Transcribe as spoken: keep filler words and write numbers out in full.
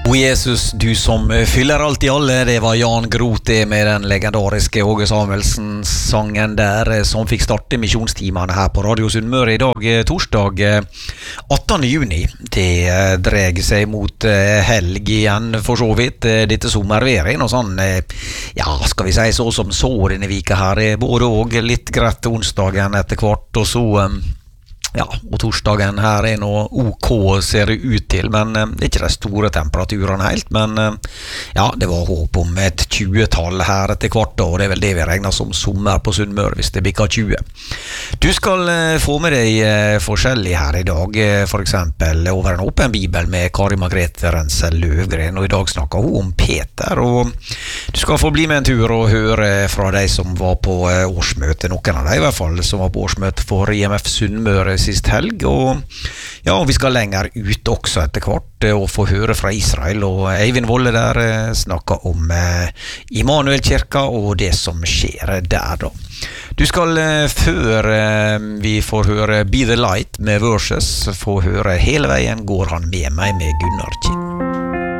O Jesus, du som fyller alt i alle, det var Jan Grote med den legendariske Åge Samuelsen-sangen der, som fikk starte misjonstimene her på Radio Sunnmøre i dag, torsdag attende juni. Det dreg seg mot helg igjen, for så vidt, dette sommerværet, og sånn, ja, skal vi si så som så denne vika her, både og litt greit onsdagen etter hvert, og så... Ja, og torsdagen her er nå OK, ser det ut til, men eh, det er ikke de store temperaturene helt, men eh, ja, det var håp om et tjue-tall her etter hvert, og det er vel det vi regner som sommer på Sunnmøre, hvis det bikker tjue. Du skal eh, få med deg eh, forskjellig her i dag, eh, for eksempel over en åpen bibel med Kari Margrethe Rensel Løvgren, og i dag snakker hun om Peter, og du skal få bli med en tur og høre fra de som var på eh, årsmøte, noen av de i hvert fall, som var på årsmøte for I M F Sunnmøre sist helg, og ja, vi skal lenger ut også etter hvert og få høre fra Israel, og Eivind Volle der snakker om eh, Immanuelkirka og det som skjer der da. Du skal eh, før eh, vi får høre Be the Light med Versus, få høre Hele veien går han med meg med Gunnar Kitt.